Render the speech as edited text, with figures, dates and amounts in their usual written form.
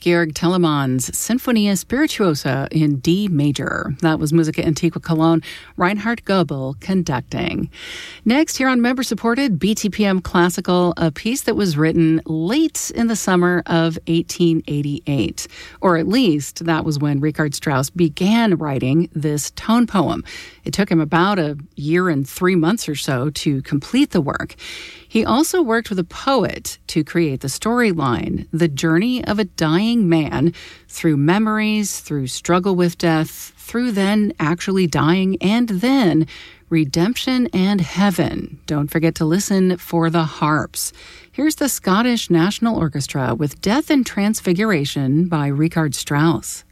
Georg Telemann's Sinfonia Spirituosa in D major. That was Musica Antiqua Cologne, Reinhard Goebel conducting. Next, here on member-supported BTPM Classical, a piece that was written late in the summer of 1888. Or at least that was when Richard Strauss began writing this tone poem. It took him about a year and 3 months or so to complete the work. He also worked with a poet to create the storyline, the journey of a dying man through memories, through struggle with death, through then actually dying, and then redemption and heaven. Don't forget to listen for the harps. Here's the Scottish National Orchestra with Death and Transfiguration by Richard Strauss.